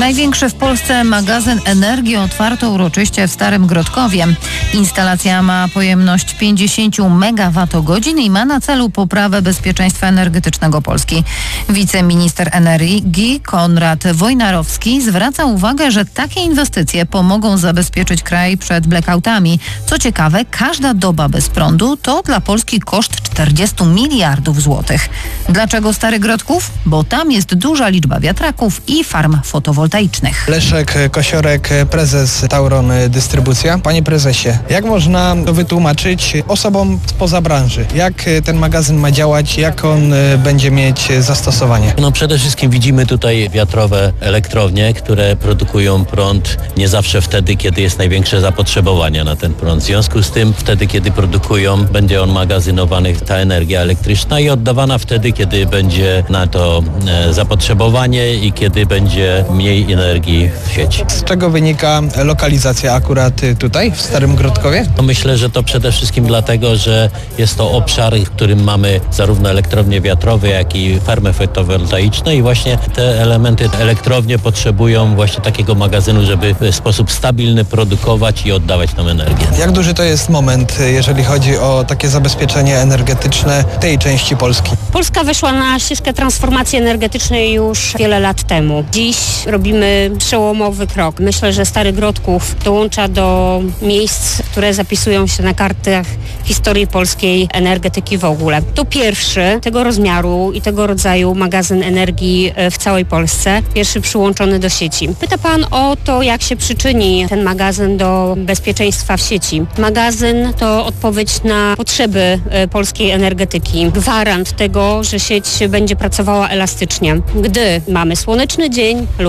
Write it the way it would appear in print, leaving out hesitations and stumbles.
Największy w Polsce magazyn energii otwarto uroczyście w Starym Grodkowie. Instalacja ma pojemność 50 MWh i ma na celu poprawę bezpieczeństwa energetycznego Polski. Wiceminister energii Konrad Wojnarowski zwraca uwagę, że takie inwestycje pomogą zabezpieczyć kraj przed blackoutami. Co ciekawe, każda doba bez prądu to dla Polski koszt 40 miliardów złotych. Dlaczego Stary Grodków? Bo tam jest duża liczba wiatraków i farm fotowoltaicznych. Leszek Kosiorek, prezes Tauron Dystrybucja. Panie prezesie, jak można to wytłumaczyć osobom spoza branży? Jak ten magazyn ma działać? Jak on będzie mieć zastosowanie? Przede wszystkim widzimy tutaj wiatrowe elektrownie, które produkują prąd nie zawsze wtedy, kiedy jest największe zapotrzebowanie na ten prąd. W związku z tym wtedy, kiedy produkują, będzie on magazynowany, ta energia elektryczna, i oddawana wtedy, kiedy będzie na to zapotrzebowanie i kiedy będzie mniej energii w sieci. Z czego wynika lokalizacja akurat tutaj, w Starym Grodkowie? Myślę, że to przede wszystkim dlatego, że jest to obszar, w którym mamy zarówno elektrownie wiatrowe, jak i farmy fotowoltaiczne, i właśnie te elementy, elektrownie potrzebują właśnie takiego magazynu, żeby w sposób stabilny produkować i oddawać tam energię. Jak duży to jest moment, jeżeli chodzi o takie zabezpieczenie energetyczne tej części Polski? Polska weszła na ścieżkę transformacji energetycznej już wiele lat temu. Dziś robimy przełomowy krok. Myślę, że Stary Grodków dołącza do miejsc, które zapisują się na kartach historii polskiej energetyki w ogóle. To pierwszy tego rozmiaru i tego rodzaju magazyn energii w całej Polsce. Pierwszy przyłączony do sieci. Pyta pan o to, jak się przyczyni ten magazyn do bezpieczeństwa w sieci. Magazyn to odpowiedź na potrzeby polskiej energetyki. Gwarant tego, że sieć będzie pracowała elastycznie. Gdy mamy słoneczny dzień